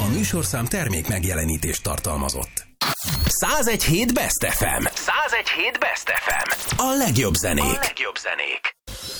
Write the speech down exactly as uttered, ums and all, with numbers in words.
A műsorszám termék megjelenítést tartalmazott. száz egy hét Best ef em. száz egy hét Best ef em. A legjobb zenék. A legjobb zenék.